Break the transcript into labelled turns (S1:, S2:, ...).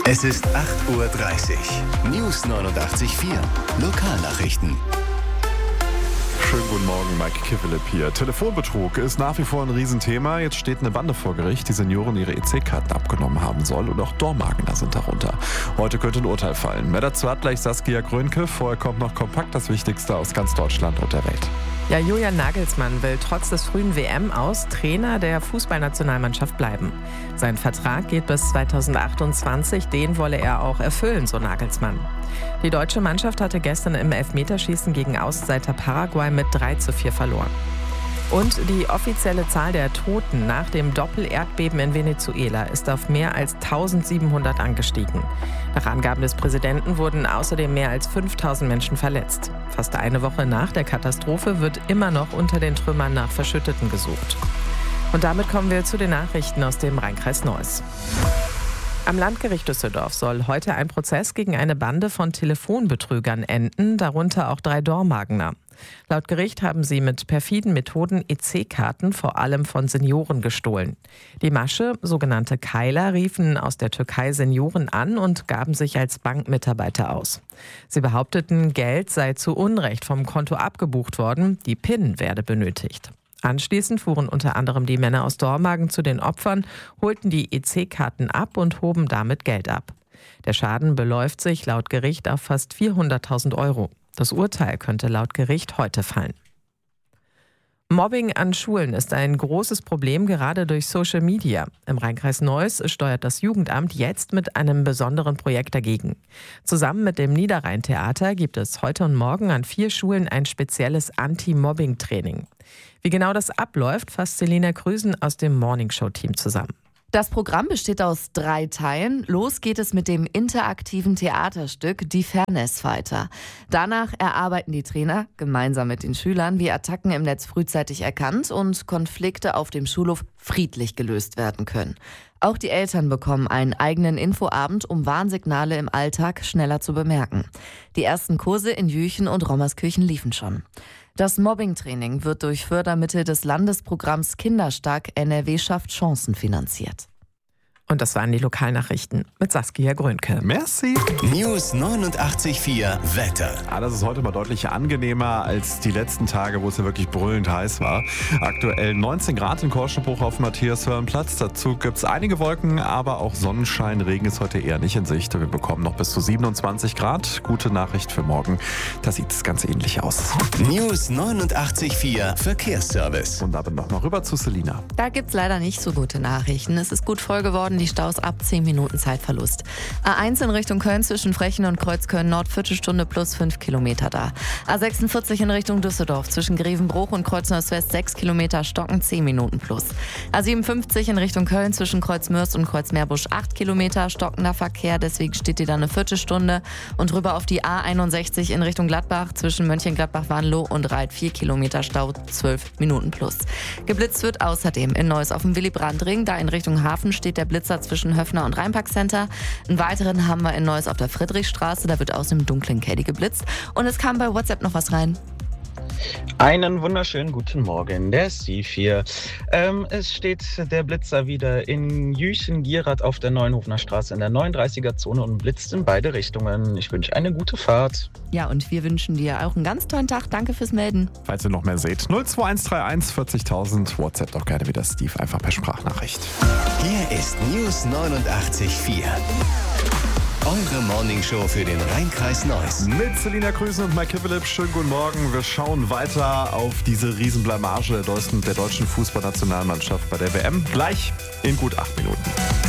S1: Es ist 8:30 Uhr. News 89.4. Lokalnachrichten.
S2: Schönen guten Morgen, Mike Kivelip hier. Telefonbetrug ist nach wie vor ein Riesenthema. Jetzt steht eine Bande vor Gericht, die Senioren ihre EC-Karten abgenommen haben soll. Und auch Dormagener sind darunter. Heute könnte ein Urteil fallen. Mehr dazu hat gleich Saskia Grönke. Vorher kommt noch kompakt das Wichtigste aus ganz Deutschland und der Welt.
S3: Ja, Julian Nagelsmann will trotz des frühen WM-Aus Trainer der Fußballnationalmannschaft bleiben. Sein Vertrag geht bis 2028, den wolle er auch erfüllen, so Nagelsmann. Die deutsche Mannschaft hatte gestern im Elfmeterschießen gegen Außenseiter Paraguay mit 3:4 verloren. Und die offizielle Zahl der Toten nach dem Doppel-Erdbeben in Venezuela ist auf mehr als 1700 angestiegen. Nach Angaben des Präsidenten wurden außerdem mehr als 5000 Menschen verletzt. Fast eine Woche nach der Katastrophe wird immer noch unter den Trümmern nach Verschütteten gesucht. Und damit kommen wir zu den Nachrichten aus dem Rheinkreis Neuss. Am Landgericht Düsseldorf soll heute ein Prozess gegen eine Bande von Telefonbetrügern enden, darunter auch 3 Dormagener. Laut Gericht haben sie mit perfiden Methoden EC-Karten vor allem von Senioren gestohlen. Die Masche, sogenannte Keiler, riefen aus der Türkei Senioren an und gaben sich als Bankmitarbeiter aus. Sie behaupteten, Geld sei zu Unrecht vom Konto abgebucht worden, die PIN werde benötigt. Anschließend fuhren unter anderem die Männer aus Dormagen zu den Opfern, holten die EC-Karten ab und hoben damit Geld ab. Der Schaden beläuft sich laut Gericht auf fast 400.000 Euro. Das Urteil könnte laut Gericht heute fallen. Mobbing an Schulen ist ein großes Problem, gerade durch Social Media. Im Rheinkreis Neuss steuert das Jugendamt jetzt mit einem besonderen Projekt dagegen. Zusammen mit dem Niederrhein-Theater gibt es heute und morgen an 4 Schulen ein spezielles Anti-Mobbing-Training. Wie genau das abläuft, fasst Selina Krüsen aus dem Morningshow-Team zusammen.
S4: Das Programm besteht aus 3 Teilen. Los geht es mit dem interaktiven Theaterstück Die Fairness-Fighter. Danach erarbeiten die Trainer gemeinsam mit den Schülern, wie Attacken im Netz frühzeitig erkannt und Konflikte auf dem Schulhof friedlich gelöst werden können. Auch die Eltern bekommen einen eigenen Infoabend, um Warnsignale im Alltag schneller zu bemerken. Die ersten Kurse in Jüchen und Rommerskirchen liefen schon. Das Mobbing-Training wird durch Fördermittel des Landesprogramms Kinderstark NRW schafft Chancen finanziert.
S3: Und das waren die Lokalnachrichten mit Saskia Grönke.
S2: Merci.
S1: News 89.4 Wetter.
S2: Das ist heute mal deutlich angenehmer als die letzten Tage, wo es ja wirklich brüllend heiß war. Aktuell 19 Grad in Korschenbruch auf Matthias-Hörnplatz. Dazu gibt es einige Wolken, aber auch Sonnenschein. Regen ist heute eher nicht in Sicht. Wir bekommen noch bis zu 27 Grad. Gute Nachricht für morgen. Da sieht es ganz ähnlich aus.
S1: News 89.4 Verkehrsservice.
S2: Und damit noch mal rüber zu Selina.
S4: Da gibt's leider nicht so gute Nachrichten. Es ist gut voll geworden, die Staus ab 10 Minuten Zeitverlust. A1 in Richtung Köln zwischen Frechen und Kreuzköln Nord, Viertelstunde plus 5 Kilometer da. A46 in Richtung Düsseldorf zwischen Grevenbruch und Kreuzneuss West 6 Kilometer Stocken, 10 Minuten plus. A57 in Richtung Köln zwischen Kreuzmürst und Kreuzmeerbusch 8 Kilometer stockender Verkehr, deswegen steht ihr da eine Viertelstunde. Und rüber auf die A61 in Richtung Gladbach zwischen Mönchengladbach-Wanlow und Reit 4 Kilometer Stau, 12 Minuten plus. Geblitzt wird außerdem in Neuss auf dem Willy-Brandt-Ring, da in Richtung Hafen steht der Blitzer zwischen Höfner und Rheinpark-Center. Einen weiteren haben wir in Neuss auf der Friedrichstraße, da wird aus dem dunklen Caddy geblitzt. Und es kam bei WhatsApp noch was rein.
S5: Einen wunderschönen guten Morgen, der Steve hier. Es steht der Blitzer wieder in Jüchen-Gierath auf der Neuenhofener Straße in der 39er-Zone und blitzt in beide Richtungen. Ich wünsche eine gute Fahrt.
S4: Ja, und wir wünschen dir auch einen ganz tollen Tag. Danke fürs Melden.
S2: Falls ihr noch mehr seht, 02131 40.000. WhatsApp doch gerne wieder Steve, einfach per Sprachnachricht.
S1: Hier ist News 89.4. Eure Morningshow für den Rheinkreis Neuss.
S2: Mit Selina Krüsen und Mike Kivelip. Schönen guten Morgen. Wir schauen weiter auf diese Riesenblamage der deutschen Fußballnationalmannschaft bei der WM. Gleich in gut 8 Minuten.